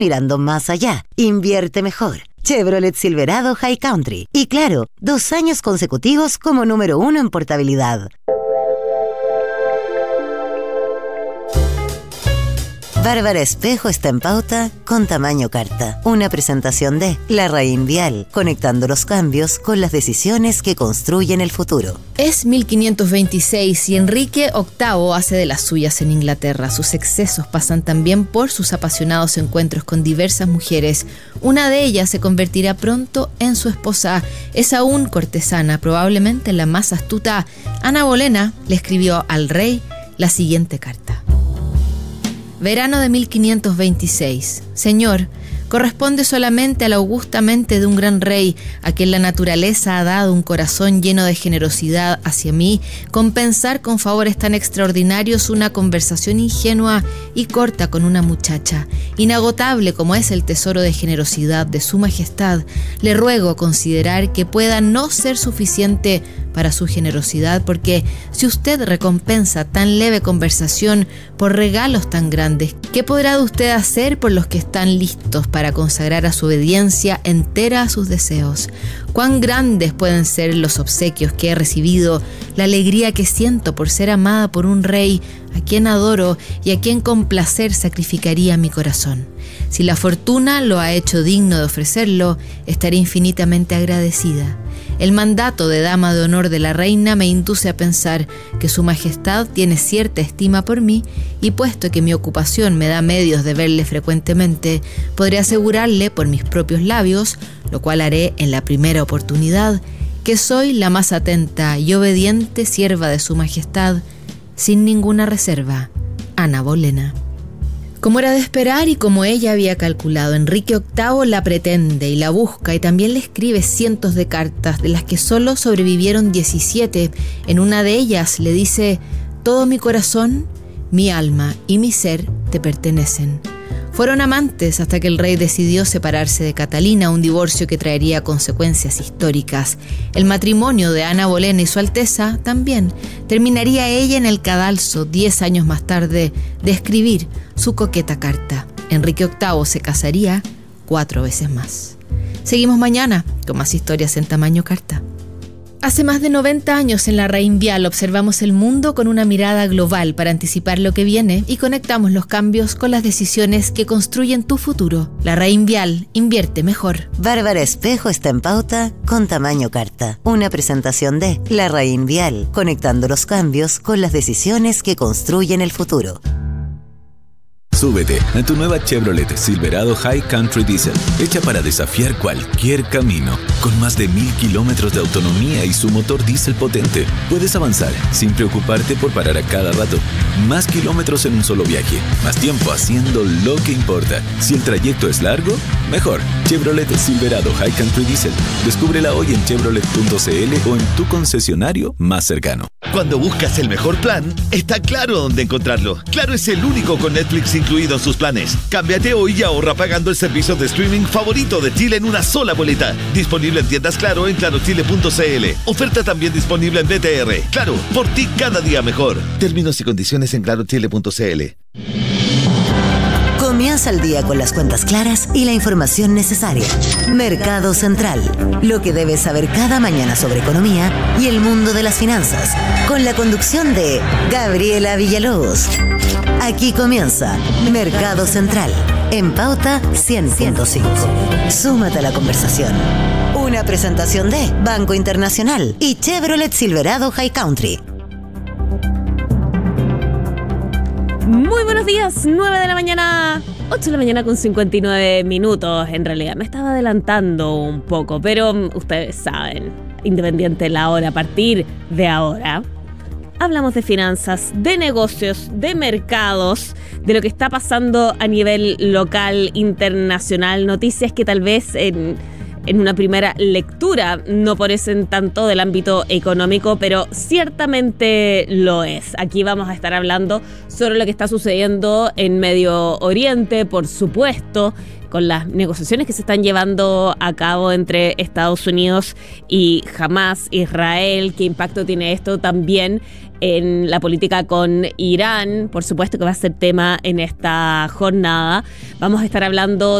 mirando más allá. Invierte mejor. Chevrolet Silverado High Country. Y claro, 2 años consecutivos como número 1 en portabilidad. Bárbara Espejo está en pauta con tamaño carta. Una presentación de La Raín Vial, conectando los cambios con las decisiones que construyen el futuro. Es 1526 y Enrique VIII hace de las suyas en Inglaterra. Sus excesos pasan también por sus apasionados encuentros con diversas mujeres. Una de ellas se convertirá pronto en su esposa. Es aún cortesana, probablemente la más astuta. Ana Bolena le escribió al rey la siguiente carta. Verano de 1526. Señor, corresponde solamente a la augusta mente de un gran rey, a quien la naturaleza ha dado un corazón lleno de generosidad hacia mí, compensar con favores tan extraordinarios una conversación ingenua y corta con una muchacha. Inagotable como es el tesoro de generosidad de su majestad, le ruego considerar que pueda no ser suficiente para su generosidad, porque si usted recompensa tan leve conversación por regalos tan grandes, ¿qué podrá usted hacer por los que están listos para consagrar a su obediencia entera a sus deseos? ¿Cuán grandes pueden ser los obsequios que he recibido, la alegría que siento por ser amada por un rey a quien adoro y a quien con placer sacrificaría mi corazón? Si la fortuna lo ha hecho digno de ofrecerlo, estaré infinitamente agradecida. El mandato de dama de honor de la reina me induce a pensar que su majestad tiene cierta estima por mí y puesto que mi ocupación me da medios de verle frecuentemente, podré asegurarle por mis propios labios, lo cual haré en la primera oportunidad, que soy la más atenta y obediente sierva de su majestad, sin ninguna reserva. Ana Bolena. Como era de esperar y como ella había calculado, Enrique VIII la pretende y la busca y también le escribe cientos de cartas, de las que solo sobrevivieron 17. En una de ellas le dice: todo mi corazón, mi alma y mi ser te pertenecen. Fueron amantes hasta que el rey decidió separarse de Catalina, un divorcio que traería consecuencias históricas. El matrimonio de Ana Bolena y su Alteza también terminaría ella en el cadalso 10 años más tarde de escribir su coqueta carta. Enrique VIII se casaría 4 veces más. Seguimos mañana con más historias en tamaño carta. Hace más de 90 años en La Raín Vial observamos el mundo con una mirada global para anticipar lo que viene y conectamos los cambios con las decisiones que construyen tu futuro. La Raín Vial, invierte mejor. Bárbara Espejo está en pauta con tamaño carta. Una presentación de La Raín Vial, conectando los cambios con las decisiones que construyen el futuro. Súbete a tu nueva Chevrolet Silverado High Country Diesel, hecha para desafiar cualquier camino. Con más de 1000 kilómetros de autonomía y su motor diésel potente, puedes avanzar sin preocuparte por parar a cada rato. Más kilómetros en un solo viaje, más tiempo haciendo lo que importa. Si el trayecto es largo, mejor. Chevrolet Silverado High Country Diesel. Descúbrela hoy en chevrolet.cl o en tu concesionario más cercano. Cuando buscas el mejor plan, está Claro dónde encontrarlo. Claro es el único con Netflix incluido en sus planes. Cámbiate hoy y ahorra pagando el servicio de streaming favorito de Chile en una sola boleta. Disponible en tiendas Claro en clarochile.cl. Oferta también disponible en BTR. Claro, por ti cada día mejor. Términos y condiciones en clarochile.cl. Comienza el día con las cuentas claras y la información necesaria. Mercado Central. Lo que debes saber cada mañana sobre economía y el mundo de las finanzas. Con la conducción de Gabriela Villalobos. Aquí comienza Mercado Central. En Pauta 100.5. Súmate a la conversación. Una presentación de Banco Internacional y Chevrolet Silverado High Country. Muy buenos días, 9 de la mañana, 8 de la mañana con 59 minutos. En realidad me estaba adelantando un poco, pero ustedes saben, independiente de la hora, a partir de ahora, hablamos de finanzas, de negocios, de mercados, de lo que está pasando a nivel local, internacional, noticias que tal vez en una primera lectura no parecen tanto del ámbito económico, pero ciertamente lo es. Aquí vamos a estar hablando sobre lo que está sucediendo en Medio Oriente, por supuesto, con las negociaciones que se están llevando a cabo entre Estados Unidos y Hamás, Israel. ¿Qué impacto tiene esto también en la política con Irán? Por supuesto que va a ser tema en esta jornada. Vamos a estar hablando